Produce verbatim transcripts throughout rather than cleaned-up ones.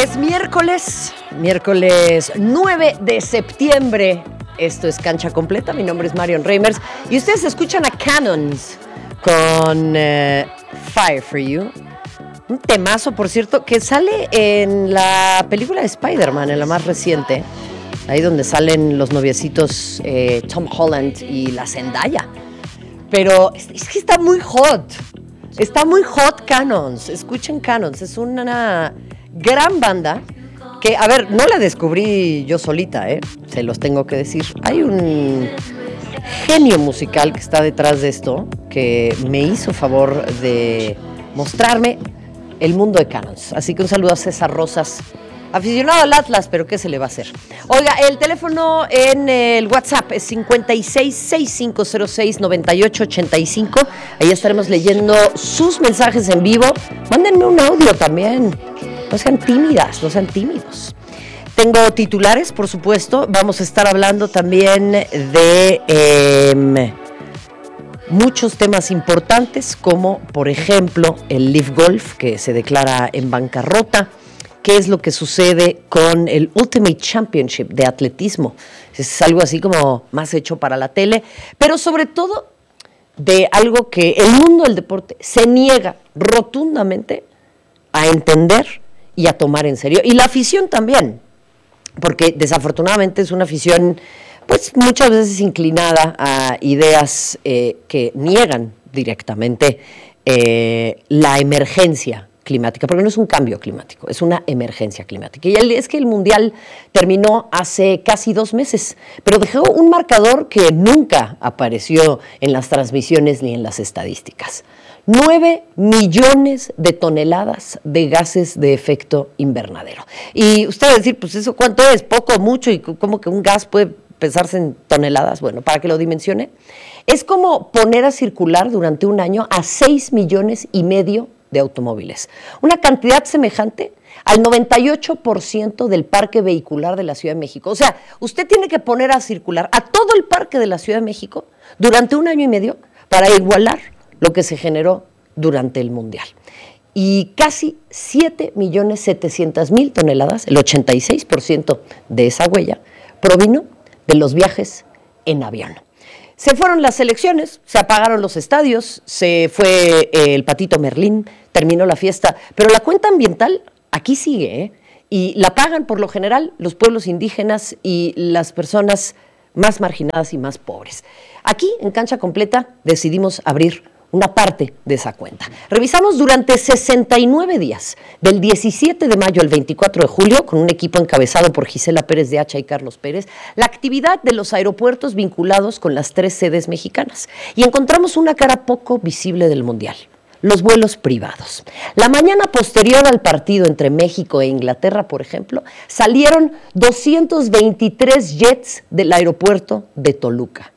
Es miércoles, miércoles nueve de septiembre. Esto es Cancha Completa. Mi nombre es Marion Reimers y ustedes escuchan a Cannons con uh, Fire for You. Un temazo, por cierto, que sale en la película de Spider-Man, en la más reciente. Ahí donde salen los noviecitos eh, Tom Holland y la Zendaya. Pero es, es que está muy hot. Está muy hot Cannons. Escuchen Cannons. Es una gran banda que, a ver, no la descubrí yo solita, ¿eh? Se los tengo que decir. Hay un genio musical que está detrás de esto que me hizo favor de mostrarme el mundo de Cannons. Así que un saludo a César Rosas, aficionado al Atlas, pero ¿qué se le va a hacer? Oiga, el teléfono en el WhatsApp es cincuenta y seis, sesenta y cinco cero seis, noventa y ocho ochenta y cinco. Ahí estaremos leyendo sus mensajes en vivo. Mándenme un audio también. No sean tímidas, no sean tímidos. Tengo titulares, por supuesto. Vamos a estar hablando también de eh, muchos temas importantes, como, por ejemplo, el Live Golf, que se declara en bancarrota. ¿Qué es lo que sucede con el Ultimate Championship de atletismo? Es algo así como más hecho para la tele, pero sobre todo de algo que el mundo del deporte se niega rotundamente a entender y a tomar en serio. Y la afición también, porque desafortunadamente es una afición pues muchas veces inclinada a ideas eh, que niegan directamente eh, la emergencia climática, porque no es un cambio climático, es una emergencia climática. Y el, es que el Mundial terminó hace casi dos meses, pero dejó un marcador que nunca apareció en las transmisiones ni en las estadísticas. Nueve millones de toneladas de gases de efecto invernadero. Y usted va a decir, pues eso, ¿cuánto es? ¿Poco, mucho? ¿Y cómo que un gas puede pensarse en toneladas? Bueno, para que lo dimensione, es como poner a circular durante un año a seis millones y medio de automóviles. Una cantidad semejante al noventa y ocho por ciento del parque vehicular de la Ciudad de México. O sea, usted tiene que poner a circular a todo el parque de la Ciudad de México durante un año y medio para igualar lo que se generó durante el Mundial. Y casi siete millones setecientas mil toneladas, el ochenta y seis por ciento de esa huella, provino de los viajes en avión. Se fueron las elecciones, se apagaron los estadios, se fue eh, el Patito Merlín, terminó la fiesta, pero la cuenta ambiental aquí sigue, ¿eh? Y la pagan por lo general los pueblos indígenas y las personas más marginadas y más pobres. Aquí, en Cancha Completa, decidimos abrir una parte de esa cuenta. Revisamos durante sesenta y nueve días, del diecisiete de mayo al veinticuatro de julio, con un equipo encabezado por Gisela Pérez de Hacha y Carlos Pérez, la actividad de los aeropuertos vinculados con las tres sedes mexicanas. Y encontramos una cara poco visible del Mundial: los vuelos privados. La mañana posterior al partido entre México e Inglaterra, por ejemplo, salieron doscientos veintitrés jets del aeropuerto de Toluca.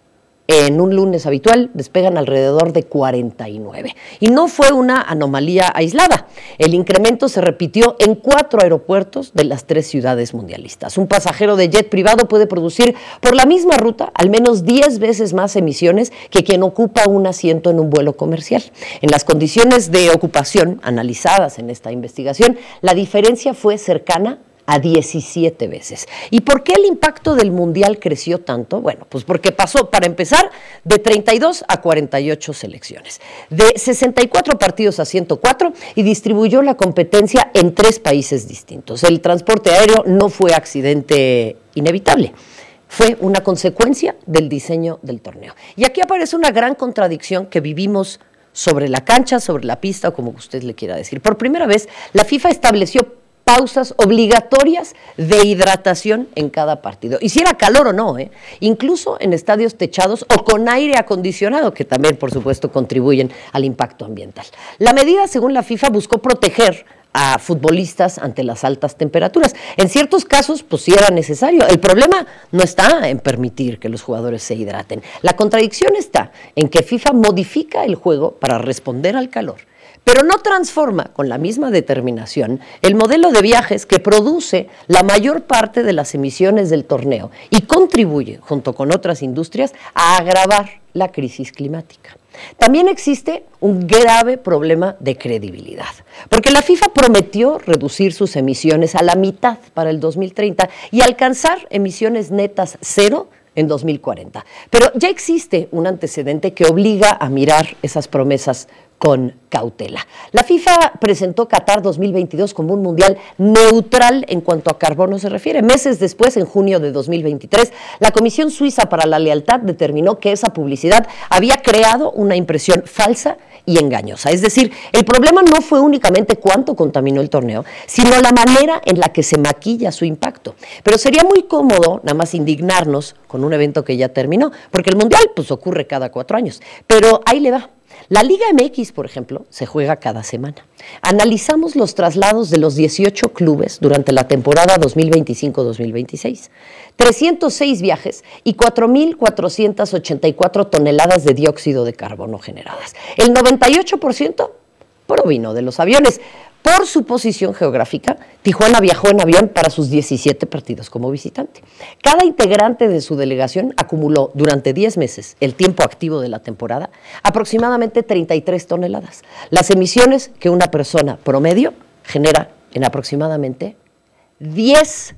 En un lunes habitual despegan alrededor de cuarenta y nueve. Y no fue una anomalía aislada. El incremento se repitió en cuatro aeropuertos de las tres ciudades mundialistas. Un pasajero de jet privado puede producir por la misma ruta al menos diez veces más emisiones que quien ocupa un asiento en un vuelo comercial. En las condiciones de ocupación analizadas en esta investigación, la diferencia fue cercana a diecisiete veces. ¿Y por qué el impacto del Mundial creció tanto? Bueno, pues porque pasó, para empezar, de treinta y dos a cuarenta y ocho selecciones, de sesenta y cuatro partidos a ciento cuatro, y distribuyó la competencia en tres países distintos. El transporte aéreo no fue accidente inevitable, fue una consecuencia del diseño del torneo. Y aquí aparece una gran contradicción que vivimos sobre la cancha, sobre la pista, o como usted le quiera decir. Por primera vez, la FIFA estableció pausas obligatorias de hidratación en cada partido. Y si era calor o no, ¿eh? Incluso en estadios techados o con aire acondicionado, que también, por supuesto, contribuyen al impacto ambiental. La medida, según la FIFA, buscó proteger a futbolistas ante las altas temperaturas. En ciertos casos, pues sí era necesario. El problema no está en permitir que los jugadores se hidraten. La contradicción está en que FIFA modifica el juego para responder al calor, pero no transforma con la misma determinación el modelo de viajes que produce la mayor parte de las emisiones del torneo y contribuye, junto con otras industrias, a agravar la crisis climática. También existe un grave problema de credibilidad, porque la FIFA prometió reducir sus emisiones a la mitad para el dos mil treinta y alcanzar emisiones netas cero en dos mil cuarenta. Pero ya existe un antecedente que obliga a mirar esas promesas con cautela. La FIFA presentó Qatar dos mil veintidós como un mundial neutral en cuanto a carbono se refiere. Meses después, en junio de dos mil veintitrés, la Comisión Suiza para la Lealtad determinó que esa publicidad había creado una impresión falsa y engañosa. Es decir, el problema no fue únicamente cuánto contaminó el torneo, sino la manera en la que se maquilla su impacto. Pero sería muy cómodo nada más indignarnos con un evento que ya terminó, porque el mundial pues ocurre cada cuatro años. Pero ahí le va. La Liga M X, por ejemplo, se juega cada semana. Analizamos los traslados de los dieciocho clubes durante la temporada dos mil veinticinco dos mil veintiséis. trescientos seis viajes y cuatro mil cuatrocientas ochenta y cuatro toneladas de dióxido de carbono generadas. El noventa y ocho por ciento provino de los aviones. Por su posición geográfica, Tijuana viajó en avión para sus diecisiete partidos como visitante. Cada integrante de su delegación acumuló durante diez meses, el tiempo activo de la temporada, aproximadamente treinta y tres toneladas. Las emisiones que una persona promedio genera en aproximadamente diez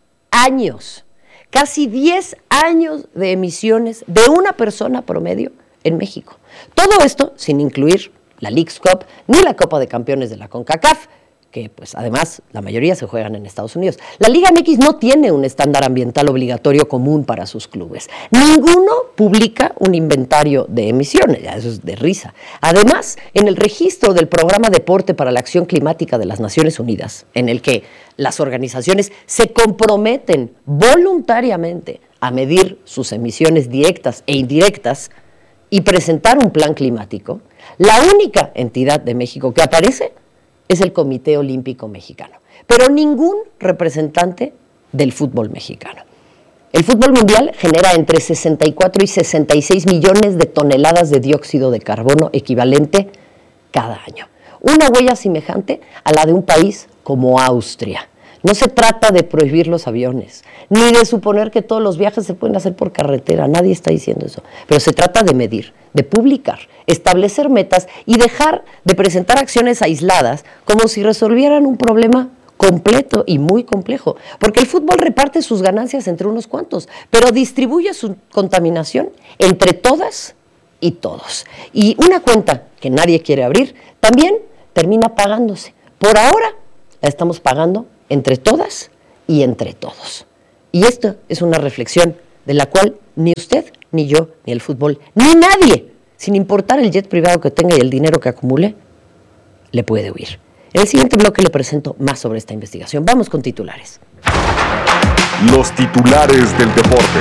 años. Casi diez años de emisiones de una persona promedio en México. Todo esto sin incluir la Leagues Cup, ni la Copa de Campeones de la CONCACAF, que pues además la mayoría se juegan en Estados Unidos. La Liga M X no tiene un estándar ambiental obligatorio común para sus clubes. Ninguno publica un inventario de emisiones, ya eso es de risa. Además, en el registro del Programa Deporte para la Acción Climática de las Naciones Unidas, en el que las organizaciones se comprometen voluntariamente a medir sus emisiones directas e indirectas y presentar un plan climático, la única entidad de México que aparece es el Comité Olímpico Mexicano, pero ningún representante del fútbol mexicano. El fútbol mundial genera entre sesenta y cuatro y sesenta y seis millones de toneladas de dióxido de carbono equivalente cada año. Una huella semejante a la de un país como Austria. No se trata de prohibir los aviones, ni de suponer que todos los viajes se pueden hacer por carretera, nadie está diciendo eso, pero se trata de medir, de publicar, establecer metas y dejar de presentar acciones aisladas como si resolvieran un problema completo y muy complejo, porque el fútbol reparte sus ganancias entre unos cuantos, pero distribuye su contaminación entre todas y todos. Y una cuenta que nadie quiere abrir también termina pagándose. Por ahora la estamos pagando entre todas y entre todos. Y esto es una reflexión de la cual ni usted, ni yo, ni el fútbol, ni nadie, sin importar el jet privado que tenga y el dinero que acumule, le puede huir. En el siguiente bloque le presento más sobre esta investigación. Vamos con titulares. Los titulares del deporte.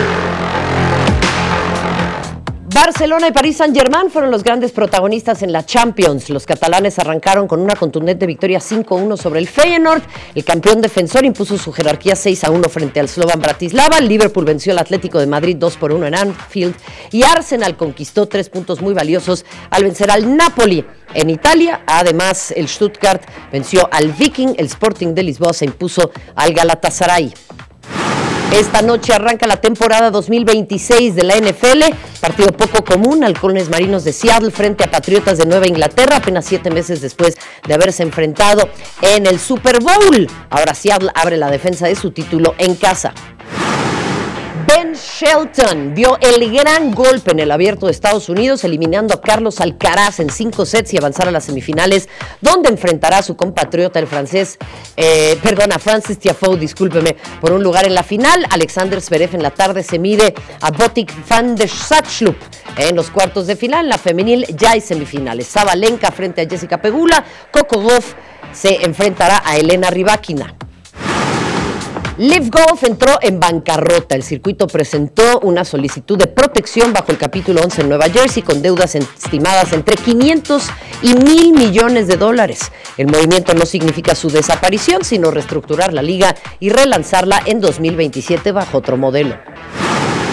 Barcelona y París Saint-Germain fueron los grandes protagonistas en la Champions. Los catalanes arrancaron con una contundente victoria cinco a uno sobre el Feyenoord. El campeón defensor impuso su jerarquía seis a uno frente al Slovan Bratislava. El Liverpool venció al Atlético de Madrid dos por uno en Anfield. Y Arsenal conquistó tres puntos muy valiosos al vencer al Napoli en Italia. Además, el Stuttgart venció al Viking. El Sporting de Lisboa se impuso al Galatasaray. Esta noche arranca la temporada dos mil veintiséis de la N F L, partido poco común, Halcones Marinos de Seattle frente a Patriotas de Nueva Inglaterra, apenas siete meses después de haberse enfrentado en el Super Bowl. Ahora Seattle abre la defensa de su título en casa. Ben Shelton dio el gran golpe en el Abierto de Estados Unidos, eliminando a Carlos Alcaraz en cinco sets y avanzar a las semifinales, donde enfrentará a su compatriota, el francés, eh, perdón, a Francis Tiafoe, discúlpeme, por un lugar en la final. Alexander Zverev en la tarde se mide a Botic van der Zandschulp en los cuartos de final. La femenil ya hay semifinales. Sabalenka frente a Jessica Pegula. Coco Gauff se enfrentará a Elena Rybakina. Live Golf entró en bancarrota. El circuito presentó una solicitud de protección bajo el capítulo once en Nueva Jersey con deudas estimadas entre quinientos y mil millones de dólares. El movimiento no significa su desaparición, sino reestructurar la liga y relanzarla en dos mil veintisiete bajo otro modelo.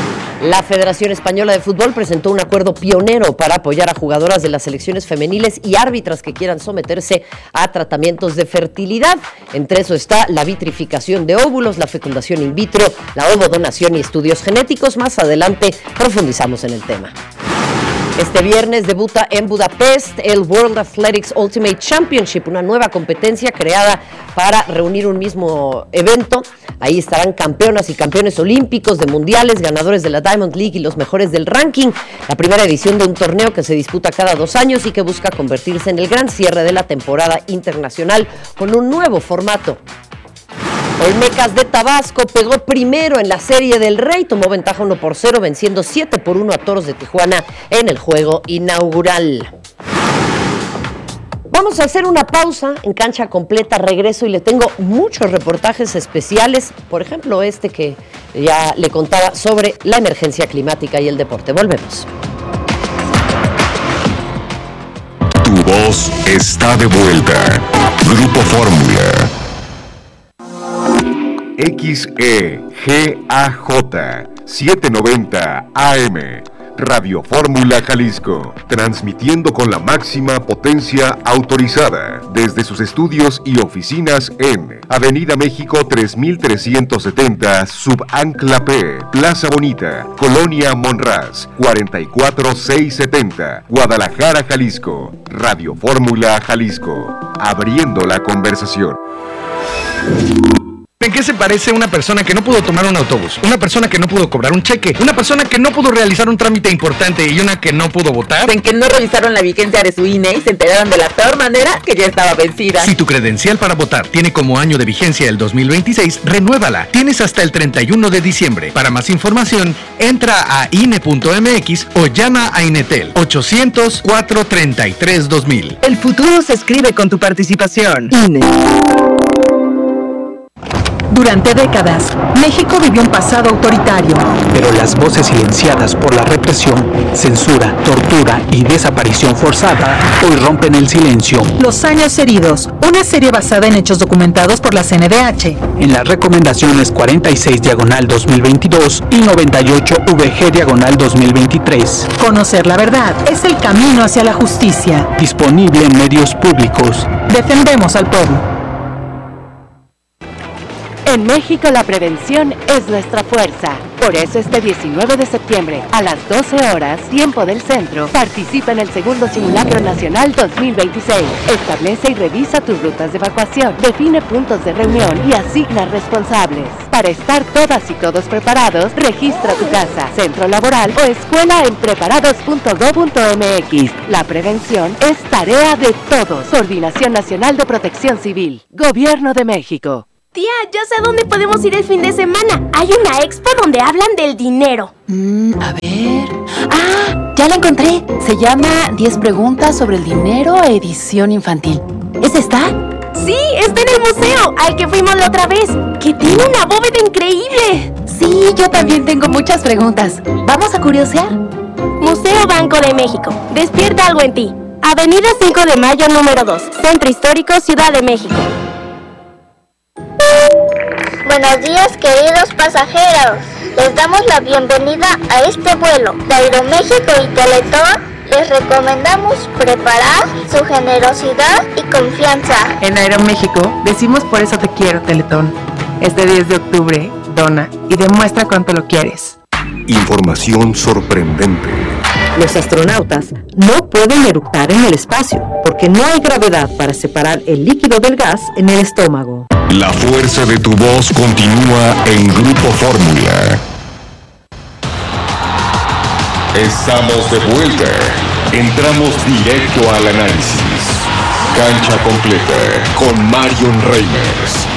La Federación Española de Fútbol presentó un acuerdo pionero para apoyar a jugadoras de las selecciones femeniles y árbitras que quieran someterse a tratamientos de fertilidad. Entre eso está la vitrificación de óvulos, la fecundación in vitro, la ovodonación y estudios genéticos. Más adelante profundizamos en el tema. Este viernes debuta en Budapest el World Athletics Ultimate Championship, una nueva competencia creada para reunir un mismo evento. Ahí estarán campeonas y campeones olímpicos, de mundiales, ganadores de la Diamond League y los mejores del ranking. La primera edición de un torneo que se disputa cada dos años y que busca convertirse en el gran cierre de la temporada internacional con un nuevo formato. Olmecas de Tabasco pegó primero en la Serie del Rey, tomó ventaja uno por cero, venciendo siete por uno a Toros de Tijuana en el juego inaugural. Vamos a hacer una pausa en Cancha Completa, regreso y le tengo muchos reportajes especiales, por ejemplo este que ya le contaba sobre la emergencia climática y el deporte. Volvemos. Tu voz está de vuelta. Grupo Fórmula. X E G A J setecientos noventa A M Radio Fórmula Jalisco, transmitiendo con la máxima potencia autorizada desde sus estudios y oficinas en Avenida México tres mil trescientos setenta, Subancla P, Plaza Bonita, Colonia Monraz, cuarenta y cuatro mil seiscientos setenta, Guadalajara, Jalisco. Radio Fórmula Jalisco, abriendo la conversación. ¿En qué se parece una persona que no pudo tomar un autobús? Una persona que no pudo cobrar un cheque, una persona que no pudo realizar un trámite importante y una que no pudo votar. En que no revisaron la vigencia de su I N E y se enteraron de la peor manera que ya estaba vencida. Si tu credencial para votar tiene como año de vigencia el dos mil veintiséis, renuévala. Tienes hasta el treinta y uno de diciembre. Para más información, entra a I N E punto M X o llama a Inetel ochocientos, cuatrocientos treinta y tres, dos mil. El futuro se escribe con tu participación. I N E. Durante décadas, México vivió un pasado autoritario. Pero las voces silenciadas por la represión, censura, tortura y desaparición forzada hoy rompen el silencio. Los años heridos, una serie basada en hechos documentados por la C N D H. En las recomendaciones cuarenta y seis diagonal dos mil veintidós y noventa y ocho V G diagonal dos mil veintitrés. Conocer la verdad es el camino hacia la justicia. Disponible en medios públicos. Defendemos al pueblo. En México la prevención es nuestra fuerza. Por eso este diecinueve de septiembre, a las doce horas, tiempo del centro, participa en el segundo Simulacro Nacional dos mil veintiséis. Establece y revisa tus rutas de evacuación, define puntos de reunión y asigna responsables. Para estar todas y todos preparados, registra tu casa, centro laboral o escuela en preparados punto gob punto m x. La prevención es tarea de todos. Coordinación Nacional de Protección Civil. Gobierno de México. Tía, ya sé a dónde podemos ir el fin de semana. Hay una expo donde hablan del dinero. Mm, a ver... ¡Ah! Ya la encontré. Se llama diez preguntas sobre el dinero, edición infantil. ¿Es esta? Sí, está en el museo, al que fuimos la otra vez. ¡Que tiene una bóveda increíble! Sí, yo también tengo muchas preguntas. ¿Vamos a curiosear? Museo Banco de México. Despierta algo en ti. Avenida cinco de mayo número dos. Centro Histórico, Ciudad de México. Buenos días, queridos pasajeros. Les damos la bienvenida a este vuelo de Aeroméxico y Teletón. Les recomendamos preparar su generosidad y confianza. En Aeroméxico decimos por eso te quiero, Teletón. Este diez de octubre, dona y demuestra cuánto lo quieres. Información sorprendente. Los astronautas no pueden eructar en el espacio porque no hay gravedad para separar el líquido del gas en el estómago. La fuerza de tu voz continúa en Grupo Fórmula. Estamos de vuelta. Entramos directo al análisis. Cancha Completa con Marion Reimers.